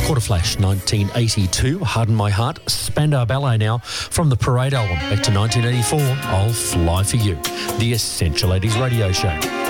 Quarterflash 1982, Harden My Heart. Spandau Ballet now from the Parade album back to 1984. I'll Fly For You, the Essential 80s radio show.